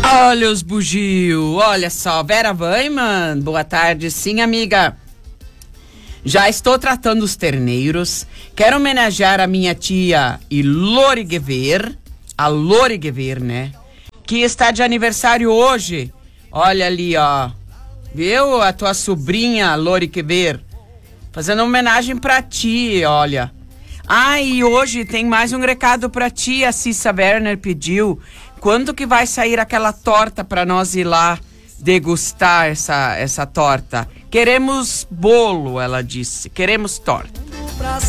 Olha os bugio, olha só, Vera Weiman, boa tarde, sim amiga. Já estou tratando os terneiros, quero homenagear a minha tia Lori Gever, a Lori Gever, né? Que está de aniversário hoje. Olha ali, ó, viu a tua sobrinha Lori Gever, fazendo homenagem pra ti, olha. Ah, e hoje tem mais um recado pra ti, a Cissa Werner pediu. Quando que vai sair aquela torta pra nós ir lá degustar essa torta? Queremos bolo, ela disse. Queremos torta.